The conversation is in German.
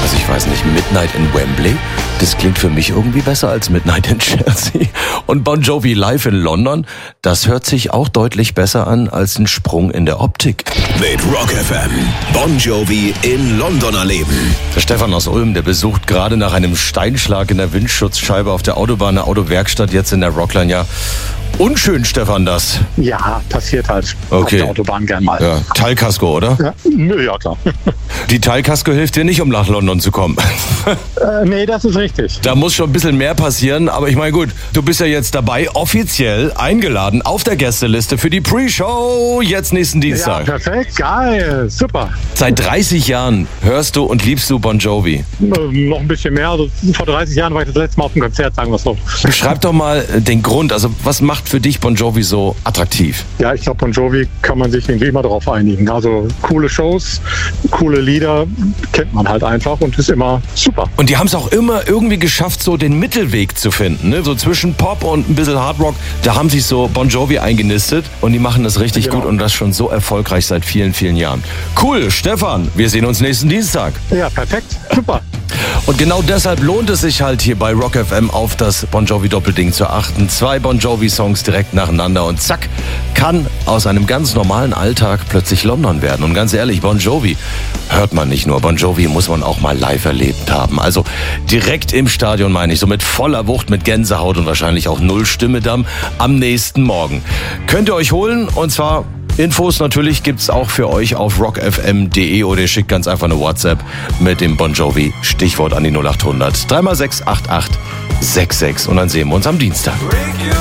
Also ich weiß nicht, Midnight in Wembley, das klingt für mich irgendwie besser als Midnight in Chelsea. Und Bon Jovi live in London, das hört sich auch deutlich besser an als ein Sprung in der Optik. Mit Rock FM, Bon Jovi in London erleben. Der Stefan aus Ulm, der besucht gerade nach einem Steinschlag in der Windschutzscheibe auf der Autobahn eine Autowerkstatt jetzt in der Rockline. Ja, unschön, Stefan, das. Ja, passiert halt Okay. auf der Autobahn gern mal. Ja, Teilkasko, oder? Ja, nö, ja klar. Die Teilkasko hilft dir nicht, um nach London zu kommen. Nee, das ist richtig. Da muss schon ein bisschen mehr passieren, aber ich meine gut, du bist ja jetzt dabei, offiziell eingeladen auf der Gästeliste für die Pre-Show jetzt nächsten Ja, Dienstag. perfekt, geil, super. Seit 30 Jahren hörst du und liebst du Bon Jovi. Noch ein bisschen mehr. Also vor 30 Jahren war ich das letzte Mal auf dem Konzert, sagen wir es so. Beschreib doch mal den Grund, also was macht für dich Bon Jovi so attraktiv? Ja, ich glaube, Bon Jovi kann man sich irgendwie immer darauf einigen. Also coole Shows, coole Lieder, kennt man halt einfach und ist immer super. Und die haben es auch immer irgendwie geschafft, so den Mittelweg zu finden, ne? So zwischen Pop und ein bisschen Hardrock, da haben sich so Bon Jovi eingenistet und die machen das richtig Genau. gut und das schon so erfolgreich seit vielen, vielen Jahren. Cool, Stefan, wir sehen uns nächsten Dienstag. Ja, perfekt, super. Und genau deshalb lohnt es sich halt hier bei Rock FM auf das Bon Jovi Doppelding zu achten. 2 Bon Jovi Songs direkt nacheinander und zack, kann aus einem ganz normalen Alltag plötzlich London werden. Und ganz ehrlich, Bon Jovi hört man nicht nur. Bon Jovi muss man auch mal live erlebt haben. Also direkt im Stadion meine ich, so mit voller Wucht, mit Gänsehaut und wahrscheinlich auch 0 Stimme dann am nächsten Morgen. Könnt ihr euch holen und zwar Infos natürlich gibt's auch für euch auf rockfm.de oder ihr schickt ganz einfach eine WhatsApp mit dem Bon Jovi Stichwort an die 0800 3x6 8866 und dann sehen wir uns am Dienstag.